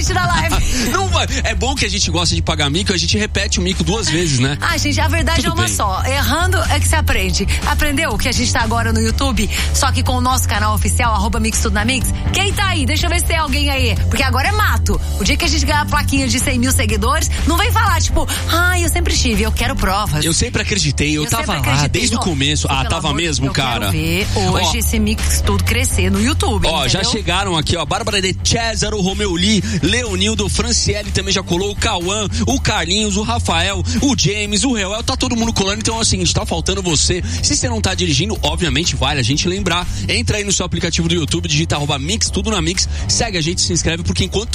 gente na live. Não vai. É bom que a gente gosta de pagar mico, a gente repete o mico 2 vezes, né? Ah, gente, a verdade Tudo é uma bem. só. Errando é que se aprende. Aprendeu que a gente tá agora no YouTube, só que com o nosso canal oficial, @Mix Tudo na Mix? Quem tá aí? Deixa eu ver se tem alguém aí. Porque agora é mato. O dia que a gente ganhar a plaquinha de 100 mil seguidores, não vem falar, tipo, eu sempre estive, eu quero provas. Eu sempre acreditei, eu tava sempre lá acreditei. desde o começo. Pelo Tava amor, mesmo, eu cara? Quero ver hoje Ó, esse Mix Tudo crescer no YouTube, Ó, já entendeu? chegaram aqui, ó, Bárbara de César, o Romeu Lee, Leonildo, Franciele também já colou, o Cauã, o Carlinhos, o Rafael, o James, o Reuel, tá todo mundo colando. Então é o seguinte, tá faltando você. Se você não tá dirigindo, obviamente vale a gente lembrar. Entra aí no seu aplicativo do YouTube, digita @Mix Tudo na Mix, segue a gente, se inscreve, porque enquanto